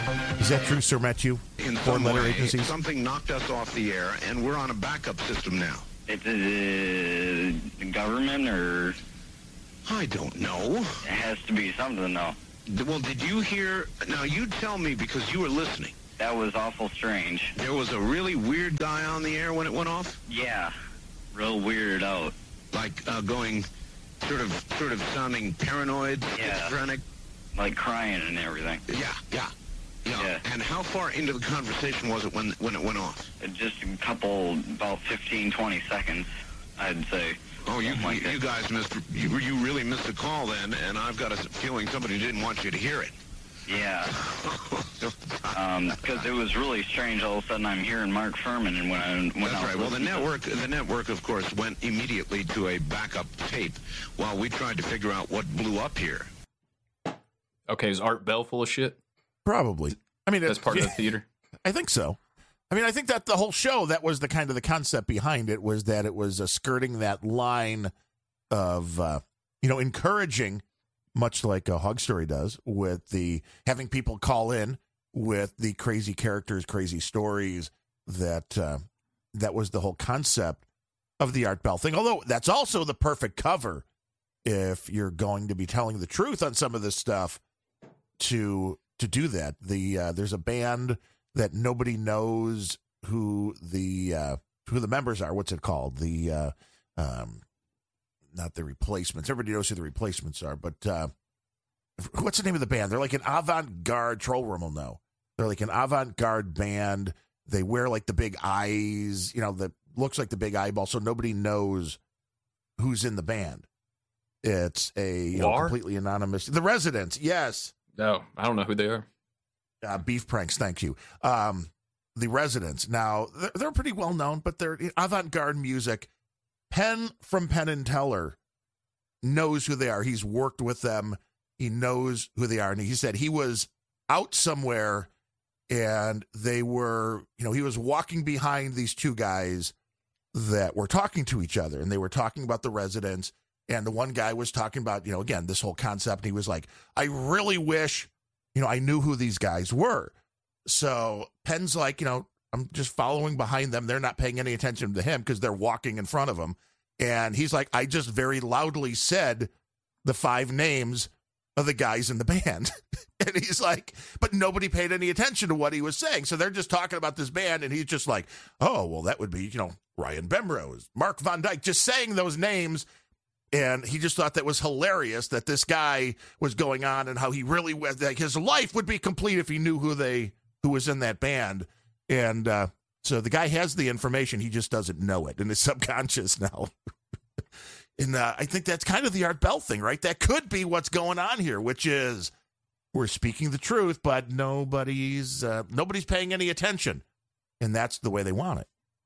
Is that true, Sir Matthew? In Four some letter way, agencies? something knocked us off the air, and we're on a backup system now. It's the government, or I don't know. it has to be something, though. Well, did you hear? Now, you tell me because you were listening. That was awful strange. There was a really weird guy on the air when it went off? Yeah, real weirded out. Like going sort of sounding paranoid, Yeah. schizophrenic? Like crying and everything. Yeah. Yeah. And how far into the conversation was it when it went off? Just a couple, about 15, 20 seconds, I'd say. Oh, you Something like that. guys missed. You really missed the call then, and I've got a feeling somebody didn't want you to hear it. Yeah. Because it was really strange. All of a sudden, I'm hearing Mark Furman, and when I That's was right. Well, the listening network, of course, went immediately to a backup tape while we tried to figure out what blew up here. Okay, is Art Bell full of shit? Probably. I mean, That's part of the theater. I think so. I mean, I think that the whole show, that was the kind of the concept behind it, was that it was skirting that line of, encouraging, much like a Hog Story does, with the having people call in with the crazy characters, crazy stories. That was the whole concept of the Art Bell thing. Although that's also the perfect cover if you're going to be telling the truth on some of this stuff to do that. There's a band that nobody knows who the members are. What's it called? Not the Replacements. Everybody knows who the Replacements are, but what's the name of the band? They're like an avant-garde. Troll Room will know. They're like an avant-garde band. They wear like the big eyes, that looks like the big eyeball, so nobody knows who's in the band. It's a completely anonymous. The Residents, yes. No, I don't know who they are. Beef Pranks, thank you. The Residents. Now, they're pretty well known, but they're avant-garde music. Penn from Penn and Teller knows who they are. He's worked with them. He knows who they are. And he said he was out somewhere and they were, he was walking behind these two guys that were talking to each other, and they were talking about the Residents. And the one guy was talking about, again, this whole concept. He was like, I really wish, I knew who these guys were. So Penn's like, I'm just following behind them. They're not paying any attention to him because they're walking in front of him. And he's like, I just very loudly said the 5 names of the guys in the band. And he's like, but nobody paid any attention to what he was saying. So they're just talking about this band. And he's just like, oh, well, that would be, Ryan Bemrose, Mark Van Dyke, just saying those names. And he just thought that was hilarious that this guy was going on and how he really was, like his life would be complete if he knew who was in that band. And so the guy has the information, he just doesn't know it in his subconscious now. And I think that's kind of the Art Bell thing, right? That could be what's going on here, which is we're speaking the truth, but nobody's paying any attention, and that's the way they want it.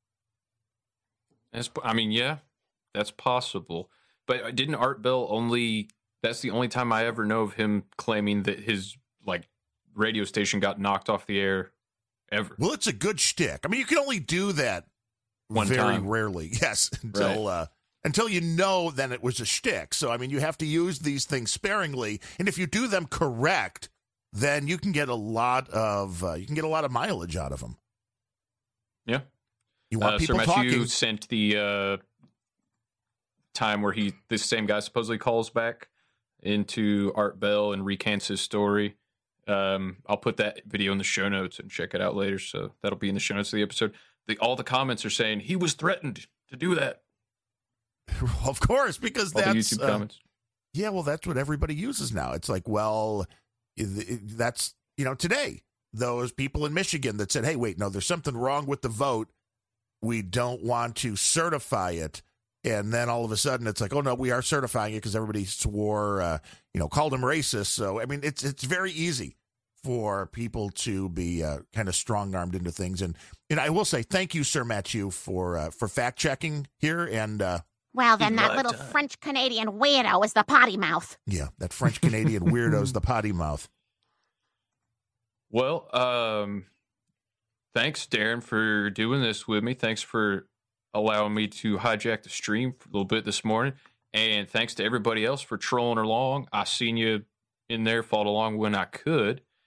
Yeah, that's possible. But didn't Art Bell that's the only time I ever know of him claiming that his radio station got knocked off the air ever. Well, it's a good shtick. I mean, you can only do that One very time. rarely. Yes, until you know then it was a shtick. So, I mean, you have to use these things sparingly. And if you do them correct, then you can get a lot of mileage out of them. Yeah. You want people Sir Matthew talking. sent the time where this same guy supposedly calls back into Art Bell and recants his story. I'll put that video in the show notes and check it out later. So that'll be in the show notes of the episode. All the comments are saying he was threatened to do that. Of course, because All that's the YouTube comments. Yeah, well, that's what everybody uses now. It's like, well, that's today those people in Michigan that said, hey, wait, no, there's something wrong with the vote. We don't want to certify it. And then all of a sudden it's like, oh, no, we are certifying it because everybody swore, called him racist. So, I mean, it's very easy for people to be kind of strong-armed into things. And I will say thank you, Sir Matthew, for fact-checking here. And well, then that little French-Canadian weirdo is the potty mouth. yeah, that French-Canadian weirdo's the potty mouth. Well, thanks, Darren, for doing this with me. Thanks for allowing me to hijack the stream for a little bit this morning. And thanks to everybody else for trolling along. I seen you in there, followed along when I could.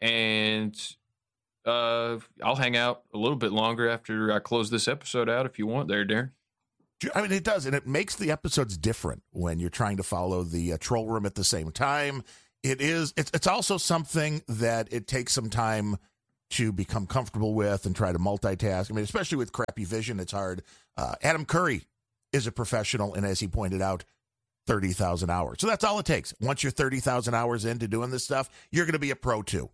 And I'll hang out a little bit longer after I close this episode out if you want there, Darren. I mean, it does, and it makes the episodes different when you're trying to follow the troll room at the same time. It's also something that it takes some time to become comfortable with and try to multitask. I mean, especially with crappy vision, it's hard. Adam Curry is a professional, and as he pointed out, 30,000 hours. So that's all it takes. Once you're 30,000 hours into doing this stuff, you're going to be a pro too.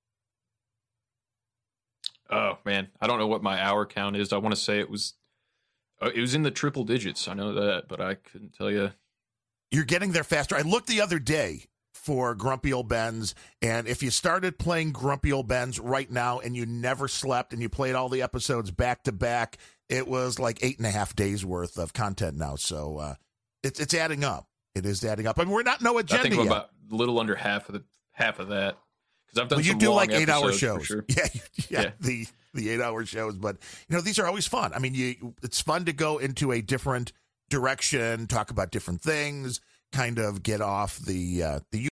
Oh man, I don't know what my hour count is. I want to say it was in the triple digits. I know that, but I couldn't tell you. You're getting there faster. I looked the other day for Grumpy Old Ben's, and if you started playing Grumpy Old Ben's right now and you never slept and you played all the episodes back to back, it was like 8.5 days worth of content now. So it's adding up. It is adding up. I mean, we're not no agenda. I think yet. about a little under half of that. Because I've done you some do long like 8-hour episodes, shows. for sure. Yeah. The 8-hour shows, but these are always fun. I mean, it's fun to go into a different direction, talk about different things, kind of get off the